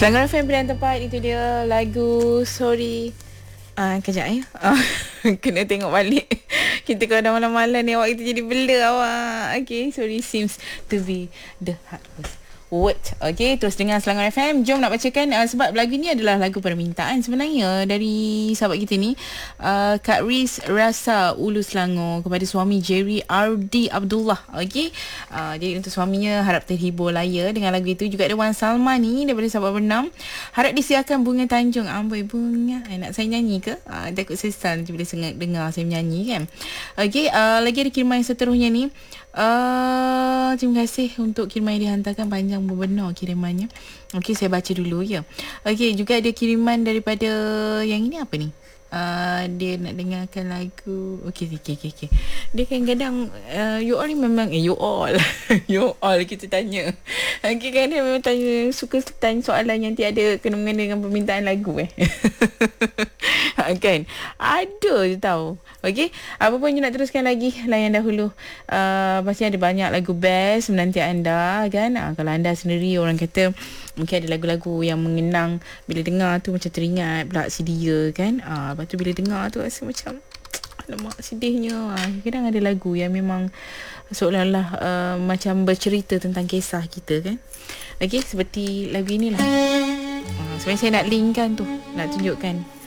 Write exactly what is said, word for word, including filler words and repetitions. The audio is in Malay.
Selangor F M pilihan tempat. Itu dia lagu Sorry. Ah, uh, kejap ya. Uh, kena tengok balik. Kita kalau dah malam-malam ni awak kita jadi blur awak. Okay, sorry, seems to be the hard was word. Okay, terus dengar Selangor F M. Jom nak bacakan uh, sebab lagu ni adalah lagu permintaan sebenarnya dari sahabat kita ni, uh, Kak Riz Rasa Ulu Selangor, kepada suami Jerry R D Abdullah. Okay, uh, jadi untuk suaminya harap terhibur laya dengan lagu itu. Juga ada Wan Salma ni daripada sahabat Bernam, harap disiarkan Bunga Tanjung. Amboi bunga, eh, nak saya nyanyi ke? Uh, takut sesal nanti bila sengat dengar saya menyanyi kan. Okay, uh, lagi ada kiriman yang seterusnya ni. Uh, terima kasih untuk kiriman yang dihantarkan, panjang benar kirimannya. Okey, saya baca dulu ya. Okey, juga ada kiriman daripada yang ini apa ni? Uh, dia nak dengarkan lagu. Okey, okey, okey, okey. Dia kadang-kadang uh, you all ni memang eh, you all. you all kita tanya. Okey, kan dia memang tanya, suka tanya soalan yang tiada kena mengena dengan permintaan lagu eh. Kan? Ada je tahu. Okey, apa pun you nak teruskan lagi, layan dahulu. Uh, pasti ada banyak lagu best menanti anda kan. Uh, kalau anda sendiri orang kata mungkin ada lagu-lagu yang mengenang, bila dengar tu macam teringat pula si dia kan. Ah, lepas tu bila dengar tu rasa macam alamak sedihnya. Ah, kadang ada lagu yang memang seolah-olah uh, macam bercerita tentang kisah kita kan. Okey, seperti lagu inilah. Ah, sebenarnya saya nak linkkan tu, nak tunjukkan.